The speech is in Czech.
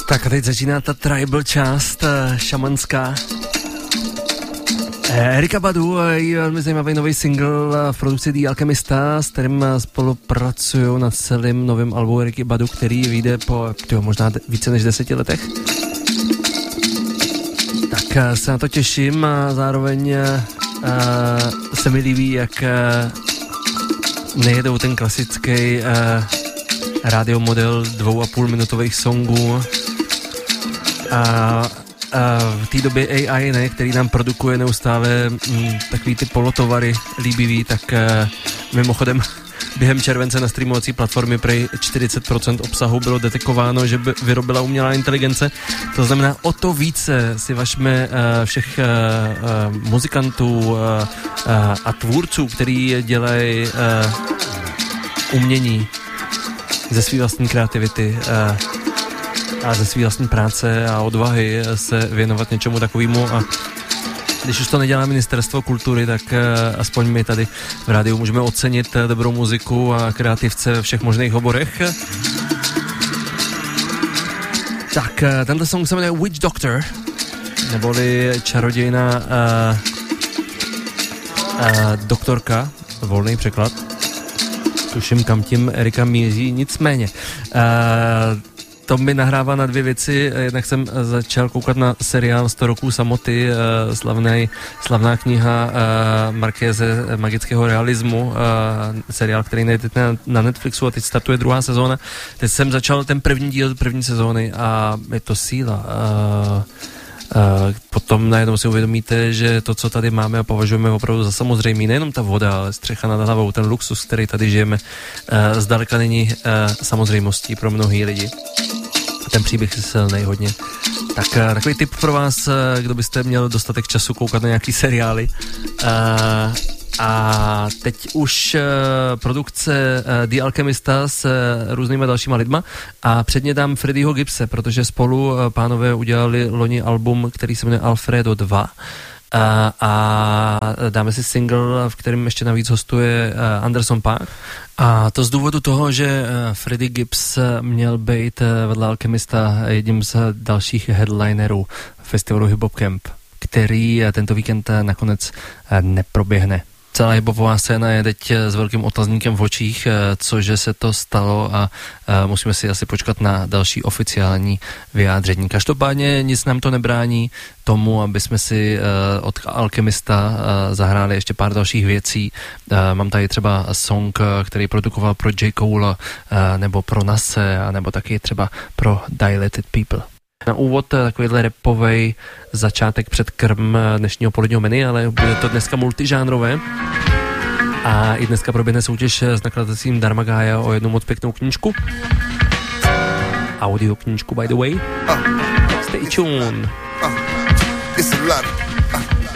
Tak a teď začíná ta tribal část, šamanská. Erykah Badu, její velmi zajímavý nový single v produkci The Alchemista, s kterým spolupracují na celém novém albu Erykah Badu, který vyjde po možná více než 10 letech. Tak se na to těším a zároveň se mi líbí, jak nejedou ten klasický rádio model 2,5 minutových songů a v té době AI, ne, který nám produkuje neustále takový ty polotovary líbivý, tak mimochodem během července na streamovací platformě prej 40% obsahu bylo detekováno, že by vyrobila umělá inteligence. To znamená, o to více si važme všech muzikantů a tvůrců, který dělají umění ze své vlastní kreativity a ze své vlastní práce a odvahy se věnovat něčemu takovému. A když už to nedělá Ministerstvo kultury, tak aspoň my tady v rádiu můžeme ocenit dobrou muziku a kreativce ve všech možných oborech. Tak, tenhle song se jmenuje Witch Doctor, neboli čarodějná doktorka, volný překlad. Tuším, kam tím Erika míří, nicméně. To mi nahrává na dvě věci. Jednak jsem začal koukat na seriál 100 roků samoty, slavná kniha Markéze magického realismu, seriál, který najdete na Netflixu a teď startuje druhá sezóna. Teď jsem začal ten první díl první sezóny a je to síla. Potom najednou si uvědomíte, že to, co tady máme a považujeme opravdu za samozřejmý, nejenom ta voda, ale střecha nad hlavou, ten luxus, který tady žijeme, zdaleka není samozřejmostí pro mnohý lidi. Ten příběh je silný hodně. Tak takový tip pro vás, kdo byste měl dostatek času koukat na nějaký seriály. A teď už produkce The Alchemista s různýma dalšíma lidma a předně dám Freddieho Gibbse, protože spolu pánové udělali loni album, který se jmenuje Alfredo 2 a dáme si single, v kterém ještě navíc hostuje Anderson .Paak. A to z důvodu toho, že Freddie Gibbs měl být vedle Alchemista jedním z dalších headlinerů festivalu Hip Hop Camp, který tento víkend nakonec neproběhne. Celá hiphopová scéna je teď s velkým otazníkem v očích, cože se to stalo a musíme si asi počkat na další oficiální vyjádření. Každopádně nic nám to nebrání tomu, aby jsme si od Alchemista zahráli ještě pár dalších věcí. Mám tady třeba song, který produkoval pro J. Cole nebo pro Nase, nebo taky třeba pro Dilated People. Na úvod takovýhle rapovej začátek před krm dnešního poledního menu, ale bude to dneska multižánrové. A i dneska proběhne soutěž s nakladatelstvím Dharmagaya o jednu moc pěknou knížku. Audio knížku, by the way. Stay tuned.